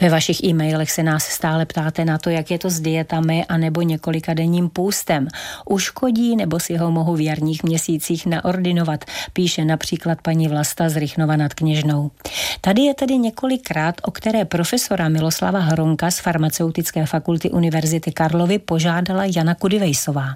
Ve vašich e-mailech se nás stále ptáte na to, jak je to s dietami a nebo několikadenním půstem. Uškodí nebo si ho mohu v jarních měsících naordinovat, píše například paní Vlasta z Rychnova nad Kněžnou. Tady je tedy několikrát, o které profesora Miloslava Hronka z Farmaceutické fakulty Univerzity Karlovy požádala Jana Kudivejsová.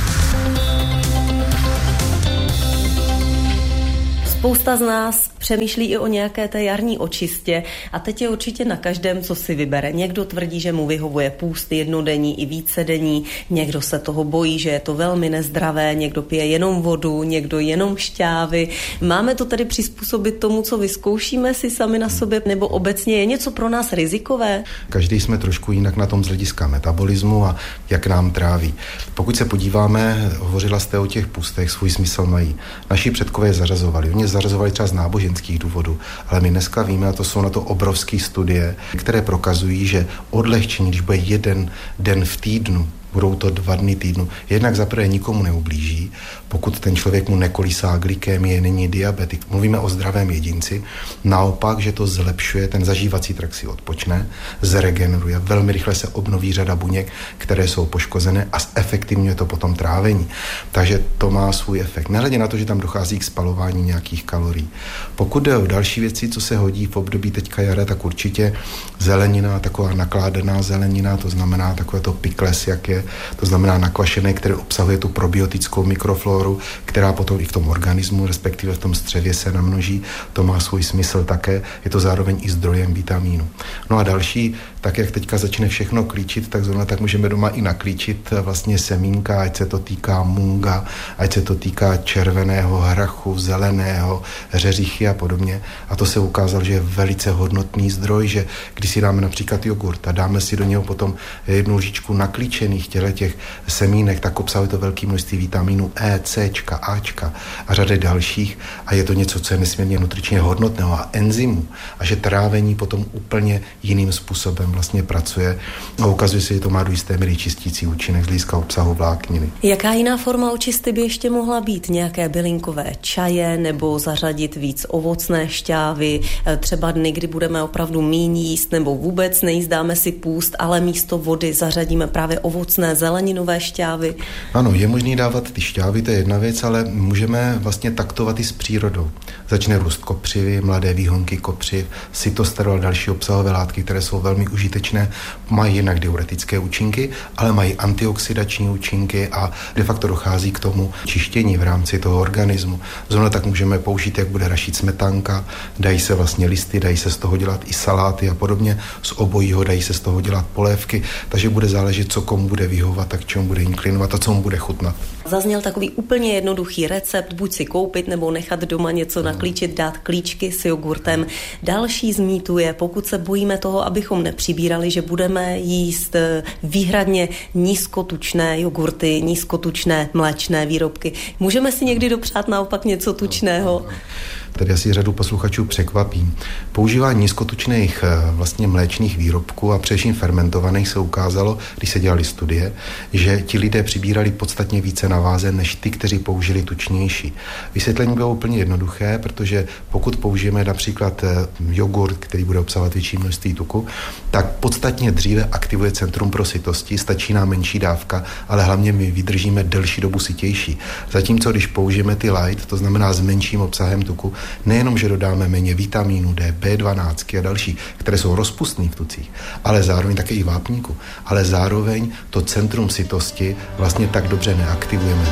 Spousta z nás přemýšlí i o nějaké té jarní očistě a teď je určitě na každém, co si vybere. Někdo tvrdí, že mu vyhovuje půst jednodenní i vícedenní, někdo se toho bojí, že je to velmi nezdravé, někdo pije jenom vodu, někdo jenom šťávy. Máme to tedy přizpůsobit tomu, co vyzkoušíme si sami na sobě, nebo obecně je něco pro nás rizikové? Každý jsme trošku jinak na tom z hlediska metabolismu a jak nám tráví. Pokud se podíváme, hovořila jste o těch půstech, svůj smysl mají. Naši předkové zařazovali. Oni zařazovali třeba z náboženských důvodů, ale my dneska víme, a to jsou na to obrovské studie, které prokazují, že odlehčení, když bude jeden den v týdnu, budou to 2 dny týdnu, jednak zaprvé nikomu neublíží, pokud ten člověk mu nekolísá glykémie, není diabetik. Mluvíme o zdravém jedinci. Naopak, že to zlepšuje, ten zažívací trakt si odpočne, zregeneruje, velmi rychle se obnoví řada buněk, které jsou poškozené a zefektivňuje to potom trávení. Takže to má svůj efekt. Nehledě na to, že tam dochází k spalování nějakých kalorií. Pokud jde o další věci, co se hodí v období teďka jara, tak určitě zelenina, taková nakládaná zelenina, to znamená takové to pikles, jak je, to znamená nakvašené, které obsahuje tu probiotickou mikrofloru, která potom i v tom organismu, respektive v tom střevě se namnoží. To má svůj smysl také. Je to zároveň i zdrojem vitamínu. No a další, tak jak teďka začne všechno klíčit, tak můžeme doma i naklíčit vlastně semínka, ať se to týká munga, ať se to týká červeného hrachu, zeleného, řeřichy a podobně. A to se ukázalo, že je velice hodnotný zdroj, že když si dáme například jogurt a dáme si do něho potom 1 lžičku naklíčených těch semínek, tak obsahuje to velké množství vitamínu E, C, Ačka a řady dalších a je to něco, co je nesmírně nutričně hodnotného a enzymů a že trávení potom úplně jiným způsobem vlastně pracuje a ukazuje se, že to má do jisté míry čistící účinek z hlediska obsahu vlákniny. Jaká jiná forma očisty by ještě mohla být? Nějaké bylinkové čaje nebo zařadit víc ovocné šťávy, třeba dny, kdy budeme opravdu míň jíst nebo vůbec nejíst, dáme si půst, ale místo vody zařadíme právě ovocné zeleninové šťávy. Ano, je možný dávat ty šťávy, to je jedna věc, ale můžeme vlastně taktovat i s přírodou. Začne růst kopřivy, mladé výhonky kopřiv, cytosterol a další obsahové látky, které jsou velmi užitečné, mají jednak diuretické účinky, ale mají antioxidační účinky a de facto dochází k tomu čištění v rámci toho organismu. Zrovna tak můžeme použít, jak bude rašit smetanka, dají se vlastně listy, dají se z toho dělat i saláty a podobně, z obojího dají se z toho dělat polévky, takže bude záležet, co komu bude vyhovovat, tak čemu bude inklinovat a co mu bude chutnat. Zazněl takový úplně jednoduchý recept, buď si koupit nebo nechat doma něco naklíčit, dát klíčky s jogurtem. Další z mýtů je, pokud se bojíme toho, abychom nepřibírali, že budeme jíst výhradně nízkotučné jogurty, nízkotučné mléčné výrobky. Můžeme si někdy dopřát naopak něco tučného? Tady asi řadu posluchačů překvapím. Používání nízkotučných vlastně mléčných výrobků a především fermentovaných se ukázalo, když se dělali studie, že ti lidé přibírali podstatně více na váze než ty, kteří použili tučnější. Vysvětlení bylo úplně jednoduché, protože pokud použijeme například jogurt, který bude obsahovat větší množství tuku, tak podstatně dříve aktivuje centrum pro sytosti, stačí nám menší dávka, ale hlavně my vydržíme delší dobu sytější. Zatímco když použijeme ty light, to znamená s menším obsahem tuku, nejenom, že dodáme méně vitamínu D, B12 a další, které jsou rozpustné v tucích, ale zároveň také i vápníku, ale zároveň to centrum sytosti vlastně tak dobře neaktivujeme.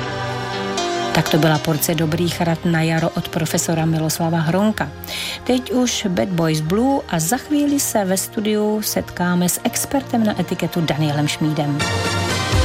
Tak to byla porce dobrých rad na jaro od profesora Miloslava Hronka. Teď už Bad Boys Blue a za chvíli se ve studiu setkáme s expertem na etiketu Danielem Šmídem.